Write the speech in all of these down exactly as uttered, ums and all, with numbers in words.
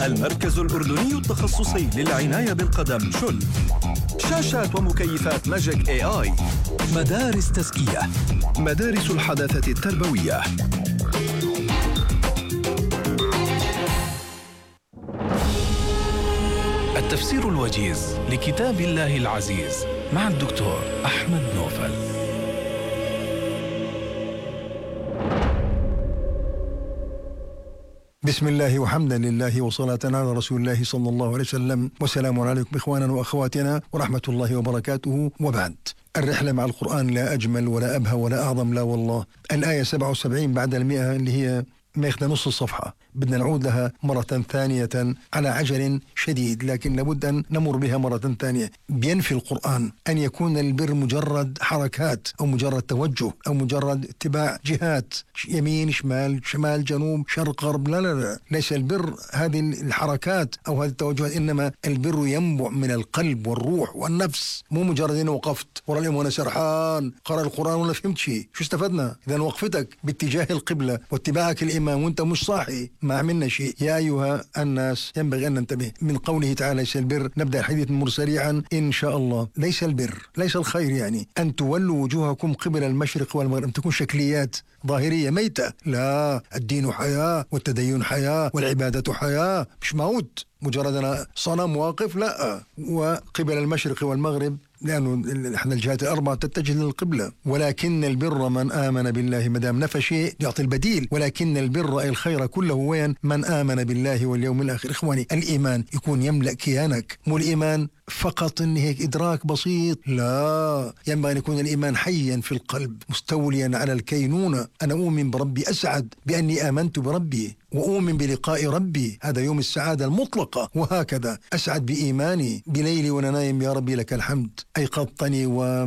المركز الأردني التخصصي للعناية بالقدم شل. شاشات ومكيفات ماجيك اي اي. مدارس تزكية، مدارس الحداثة التربوية. التفسير الوجيز لكتاب الله العزيز مع الدكتور أحمد نوفل. بسم الله وحمدا لله وصلاة على رسول الله صلى الله عليه وسلم، وسلام عليكم إخوانا وأخواتنا ورحمة الله وبركاته، وبعد. الرحلة مع القرآن لا أجمل ولا أبهى ولا أعظم، لا والله. الآية سبعة وسبعين بعد المئة اللي هي ما يخدى نص الصفحة، بدنا نعود لها مرة ثانية على عجل شديد، لكن لابد أن نمر بها مرة ثانية. بينفي القرآن أن يكون البر مجرد حركات أو مجرد توجه أو مجرد اتباع جهات، يمين شمال شمال جنوب شرق غرب. لا لا لا، ليس البر هذه الحركات أو هذه التوجهات، إنما البر ينبع من القلب والروح والنفس، مو مجرد أنه وقفت ورا اليوم وأنا سرحان قرأ القرآن ولا فهمت شيء. شو استفدنا إذا وقفتك باتجاه القبلة واتباعك الإمام وأنت مش صاحي؟ ما عملنا شيء. يا أيها الناس ينبغي أن ننتبه من قوله تعالى ليس البر. نبدأ الحديث مر سريعا إن شاء الله. ليس البر، ليس الخير يعني أن تولوا وجوهكم قبل المشرق والمغرب، تكون شكليات ظاهرية ميتة. لا، الدين حياة والتدين حياة والعبادة حياة، مش موت مجرد أنا صنم واقف. لا، وقبل المشرق والمغرب لأنه إحنا الجهات الأربعة تتجه للقبلة. ولكن البر من آمن بالله، مدام نفى شيء يعطي البديل. ولكن البر أي الخير كله وين؟ من آمن بالله واليوم الآخر. إخواني، الإيمان يكون يملأ كيانك، مو الإيمان فقط إن هيك إدراك بسيط. لا، ينبغي أن يكون الإيمان حيا في القلب مستوليا على الكينونة. أنا أؤمن بربي، أسعد بأني آمنت بربي وأؤمن بلقاء ربي، هذا يوم السعادة المطلقة. وهكذا أسعد بإيماني بليلي وأنا نايم، يا ربي لك الحمد، أيقظتني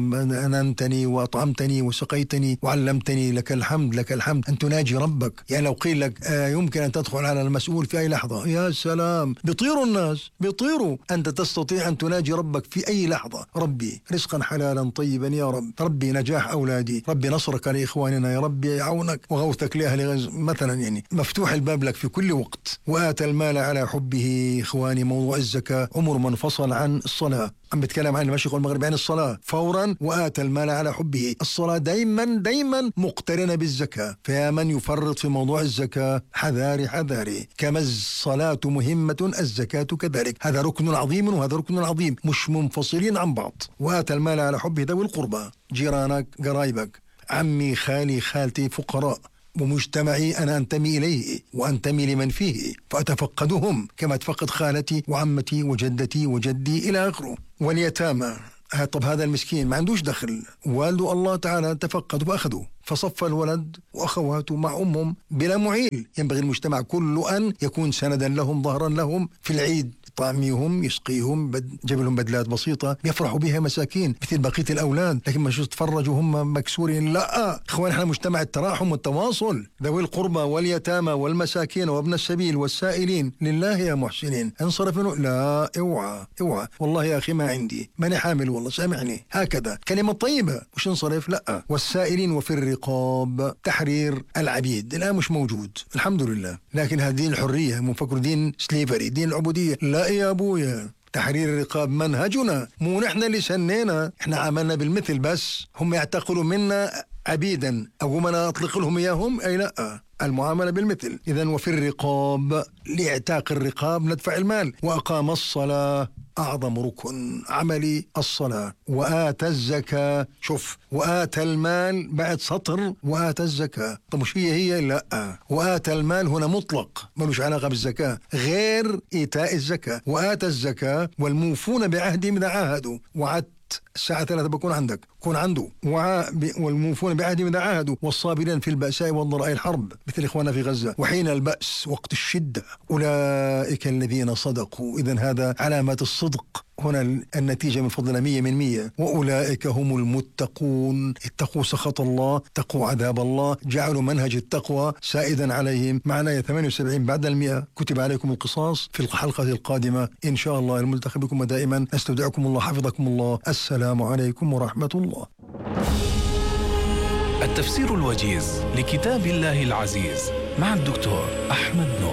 وأنمتني وأطعمتني وسقيتني وعلمتني، لك الحمد لك الحمد. أن تناجي ربك، يعني لو قيل لك آه يمكن أن تدخل على المسؤول في أي لحظة، يا سلام، بيطيروا الناس بيطيروا. أنت تستطيع أن تناجي ربك في أي لحظة. ربي رزقا حلالا طيبا يا رب، ربي نجاح أولادي، ربي نصرك لإخواننا، يا ربي عونك وغوثك لأهل غزة مثلا، يعني مفتوح الباب لك في كل وقت. وآتى المال على حبه. إخواني، موضوع الزكاة عمر ما انفصل عن الصلاة. عم بتكلم عن المشرق والمغرب، عن الصلاة فورا. وآتى المال على حبه، الصلاة دايما دايما مقترنة بالزكاة. فيا من يفرط في موضوع الزكاة حذاري حذاري. كما الصلاة مهمة الزكاة كذلك، هذا ركن عظيم وهذا ركن عظيم، مش منفصلين عن بعض. وآتى المال على حبه، ذوي القربى، جيرانك، قرايبك، عمي، خالي، خالتي، فقراء، ومجتمعي أنا أنتمي إليه وأنتمي لمن فيه، فأتفقدهم كما أتفقد خالتي وعمتي وجدتي وجدي إلى آخره. واليتامى، طب هذا المسكين ما عندوش دخل، والده الله تعالى تفقد وأخذوا، فصف الولد وأخواته مع أمهم بلا معيل. ينبغي المجتمع كله أن يكون سندا لهم، ظهرا لهم في العيد، طعميهم، يسقيهم، جاب لهم بدلات بسيطة يفرحوا بها مساكين مثل بقية الأولاد. لكن ما شو تفرجوا هم مكسورين. لا إخوان، احنا مجتمع التراحم والتواصل. ذوي القربى واليتامى والمساكين وابن السبيل والسائلين لله يا محسنين. انصرف منه، لا، اوعى اوعى والله يا أخي ما عندي، ماني حامل والله سامحني، هكذا كلمة طيبة، مش انصرف. لا. والسائلين وفي الرقاب، تحرير العبيد الآن مش موجود الحمد لله، لكن هذا دين الحرية، مفكر دين سليفري، دين العبودية. لا يا أبويا، تحرير الرقاب منهجنا، مو نحن اللي سنينا، احنا عملنا بالمثل، بس هم يعتقلوا منا عبيدا أو ما أطلق لهم إياهم، أي لا، المعاملة بالمثل. إذن وفي الرقاب، لاعتاق الرقاب ندفع المال. وأقام الصلاة، أعظم ركن عملي الصلاة. وآتى الزكاة، شوف، وآتى المال بعد سطر وآتى الزكاة. طب مش هي هي؟ لا، وآتى المال هنا مطلق ملوش علاقة بالزكاة، غير إيتاء الزكاة. وآتى الزكاة والموفون بعهدهم إذا عاهدوا. وعدت الساعة ثلاثة بكون عندك، كون عنده. والموفون بعهدهم إذا عاهدوا، والصابرين في البأساء والضراء الحرب، مثل إخواننا في غزة. وحين البأس، وقت الشدة، أولئك الذين صدقوا. إذن هذا علامات الصدق. هنا النتيجة من فضل مية من مية. وأولئك هم المتقون، اتقوا سخط الله، اتقوا عذاب الله، جعلوا منهج التقوى سائدا عليهم. معنا ثمانية وسبعين بعد المئة. كتب عليكم القصاص. في الحلقة القادمة إن شاء الله الملتقي بكم دائما. استودعكم الله، حفظكم الله. السلام عليكم ورحمة الله. التفسير الوجيز لكتاب الله العزيز مع الدكتور أحمد نوفل.